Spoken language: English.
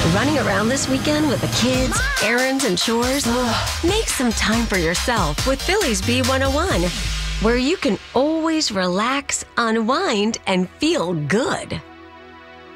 Running around this weekend with the kids, errands, and chores? Make some time for yourself with Phillies B101, where you can always relax, unwind, and feel good.